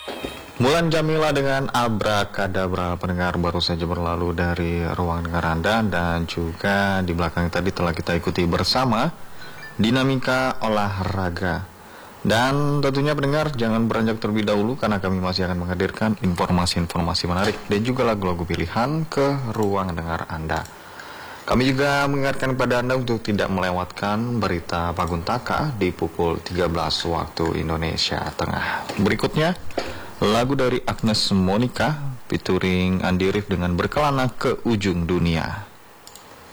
Mulan Jamila dengan Abrakadabra, pendengar baru saja berlalu dari ruang dengar Anda, dan juga di belakang tadi telah kita ikuti bersama dinamika olahraga. Dan tentunya pendengar jangan beranjak terlebih dahulu karena kami masih akan menghadirkan informasi-informasi menarik dan juga lagu-lagu pilihan ke ruang dengar Anda. Kami juga mengingatkan kepada Anda untuk tidak melewatkan berita Paguntaka di pukul 13 waktu Indonesia Tengah. Berikutnya, lagu dari Agnes Monica featuring Andi Rif dengan Berkelana ke Ujung Dunia.